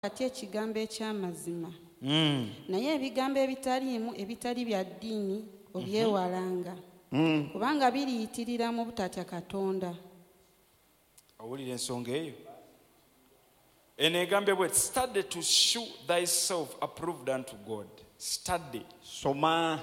ate ekigambo eky'amazima naye ebigambo ebitaliimu ebitali bya ddiini obyewalanga kubanga biriyitirira mu butatya Katonda. Awulira ensonga eyo eno egambe bwe study to show thyself approved unto God. Study, soma.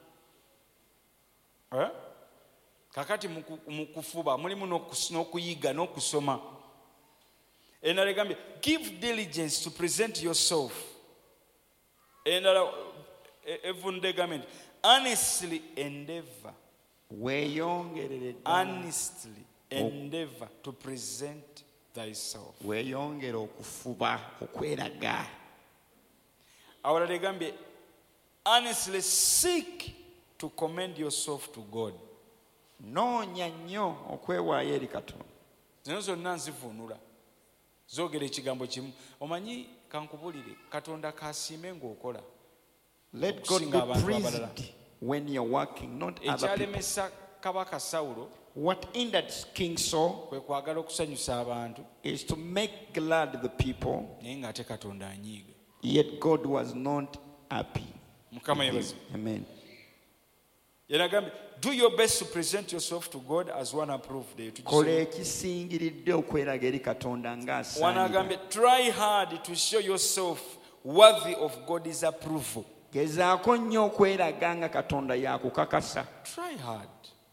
Kakati mu kufuba mulimu n'okuyiga n'okusoma. Endala egambe give diligence to present yourself. Endala evunde egambe honestly endeavor. Weeyongerere honestly endeavor to present thyself. Weeyongere okufuba okweraga. Awalala egambe honestly seek to commend yourself to God. Noonya nnyo okwewaayo eri Katonda. Zino zonna nzivunula zoogera ekigambo kimu. Omanyi kankubulire Katonda kasiime ng'okola. Let God be praised when you're working, not other people. Ekyalemesa Kabaka Sawulo, what hindered King Saul kwe kwagala okusanyusa abantu is to make glad the people, naye ng'ate Katonda anyiiga. yet God was not happy. Mukama yebaze. Amen. Yenagambe do your best to present yourself to God as one approved. Kola ekisingiridde okweraga eri Katonda ng'asaanira. Wanagambe try hard to show yourself worthy of God's approval. Gezaako nnyo okweraga nga Katonda yakukakasa. Try hard.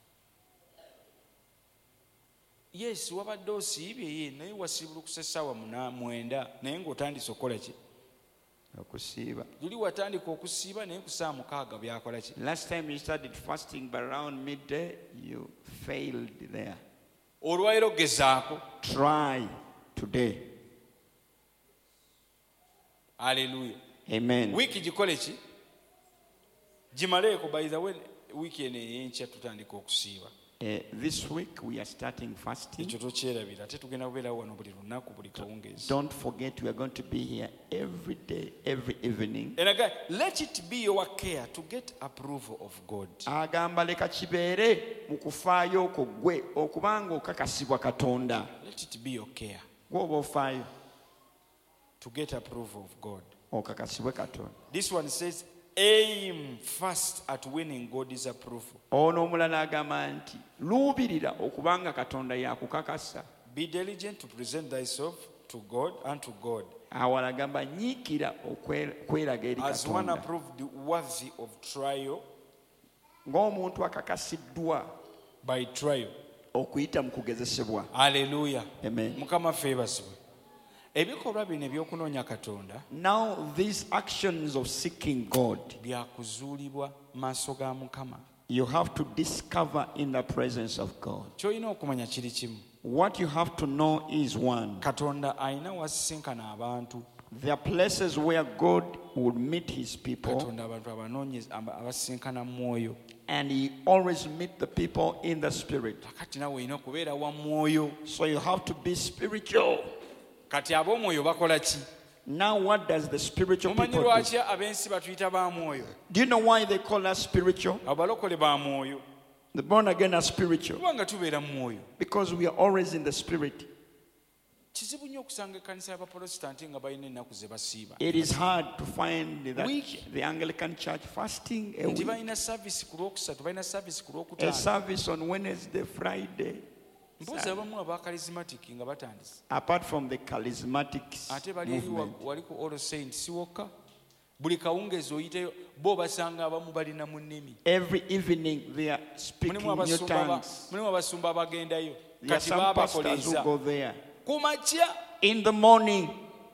Yes, wabadde osiibye ye naye wasiibulukusa essaawa 9 naye ng'otandise okukola ki? Okusiiba. Luli watandika okusiiba naye ku saa 6 byakola ki? Last time you started fasting by around midday, you failed there. Olwaleero gezaako. Try today. Hallelujah. Amen. Wiiki gikole ki? Gimaleeko. By the way, wiiki eno ey'enkya tutandika okusiiba. This week we are starting fasting. Ekyo tokyerabira ate tugenda kubeerawo wano buli lunaku buli kawungeezi. Don't forget we are going to be here every day, every evening. And again, let it be your care to get approval of God. Agamba leka kibeere mu kufaayo okwo gwe okubanga okakasibwa Katonda. Let it be your care Gwoba ofaayo to get approval of God. okakasibwe Katonda. This one says aim first at winning God's approval. Ono omulala agamba nti luubirira okubanga Katonda yakukakasa. Be diligent to present thyself to God and to God Awala agamba nyiikira okweraga eri as one Katonda approved worthy of trial ng'omuntu akakasiddwa by trial. okuyita mu kugezesebwa. Hallelujah. Amen. Mukama feebazibwe. Ebikolwa bino ebyokunoonya Katonda Now these actions of seeking God, byakuzuulibwa maaso ga Mukama. you have to discover in the presence of God. Ky'olina okumanya kiri kimu. What you have to know is one. Katonda alina wasisinkana abantu. There are places where God would meet his people, Katonda abantu abanoonyeza abasisinkana mu mwoyo. and he always meet the people in the spirit. Kati nawe olina okubeera wa mwoyo. So you have to be spiritual. Kati ab'omwoyo bakola ki? Now what does the spiritual Mumanyi people do? lwaki ab'ensi batuyita ba mwoyo? Do you know why they call us spiritual? Abalokole ba mwoyo. The born again are spiritual Kubanga tubeera mu mwoyo. because we are always in the spirit. Kizibu nnyo okusanga ekkanisa y'Abaprotestanti nga balina ennaku ze basiiba. It is hard to find that Week. the Anglican Church fasting a Nti week, balina service ku Lwokusatu, balina service ku a Lwokutaano. service on Wednesday, Friday, Mpozi abamu aba charismatic nga batandise. apart from the charismatics Ate bali eri movement. wali ku All Saints si wokka. Buli kawungeezi oyiteyo bo basanga abamu balina mu nnimi. Every evening they are speaking new tongues. Mulimu abasumba abagendayo. There are Kati some pastors who baabakoleza. go there. Ku makya. In the morning,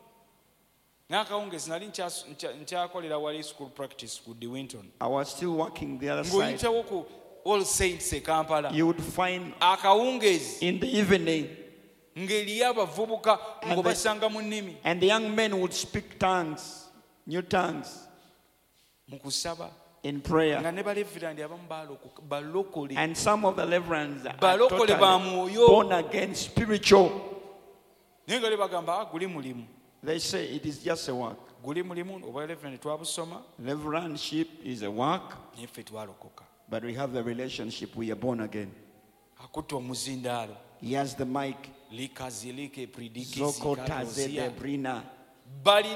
N'akawungeezi nali nkyakolera wali school practice ku DeWinton. I was still working the other side. Ng'oyitawo ku All Saints e Kampala. You would find Akawungeezi in the evening, ng'eriyo abavubuka And ng'obasanga mu nnimi. and the young men would speak tongues, new tongues, Mu kusaba. in prayer. Nga ne balevirandi abamu balokole. And some of the reverends are Balokole ba totally mwoyo. born again, spiritual. Naye nga bagamba guli mulimu. They say it is just a work. Guli mulimu oba reverend twabusoma Reverendship is a work, naye ffe twalokoka. but we have the relationship. We are born again. Akutte omuzindaalo. He has the mic. Likazilike Zoko Tazede predikizikatozia. Brina. bali